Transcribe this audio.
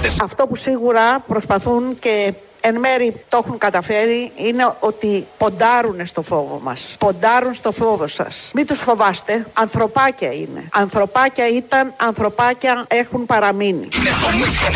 πολίτες. Αυτό που σίγουρα προσπαθούν και εν μέρει το έχουν καταφέρει είναι ότι ποντάρουν στο φόβο μας. Ποντάρουν στο φόβο σας. Μην τους φοβάστε. Ανθρωπάκια είναι. Ανθρωπάκια ήταν, ανθρωπάκια έχουν παραμείνει. Είναι το μίσος